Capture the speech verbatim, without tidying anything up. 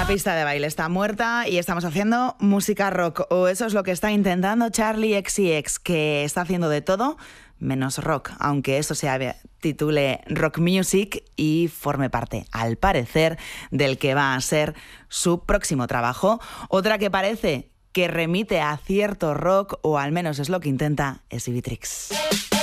La pista de baile está muerta y estamos haciendo música rock, o eso es lo que está intentando Charli X C X, que está haciendo de todo menos rock, aunque eso se titule Rock Music y forme parte, al parecer, del que va a ser su próximo trabajo. Otra que parece que remite a cierto rock, o al menos es lo que intenta, es Ibitrix.